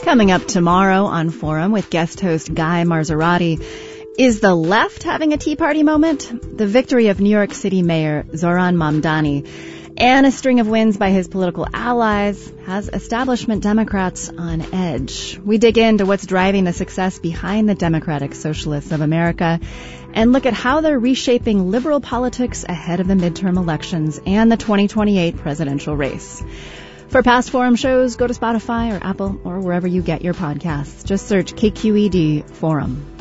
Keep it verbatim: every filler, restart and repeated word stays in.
Coming up tomorrow on Forum with guest host Guy Marzorati, is the left having a Tea Party moment? The victory of New York City Mayor Zohran Mamdani and a string of wins by his political allies has establishment Democrats on edge. We dig into what's driving the success behind the Democratic Socialists of America and look at how they're reshaping liberal politics ahead of the midterm elections and the twenty twenty-eight presidential race. For past Forum shows, go to Spotify or Apple or wherever you get your podcasts. Just search K Q E D Forum.